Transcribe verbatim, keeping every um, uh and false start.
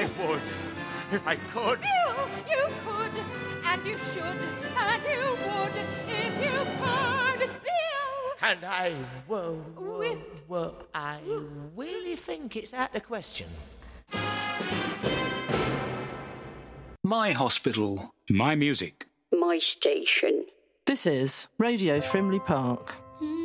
I would, if I could. Bill, you could, and you should, and you would, if you could, Bill. And I, whoa, whoa, Will- whoa, I really think it's out the question. My hospital. My music. My station. This is Radio Frimley Park.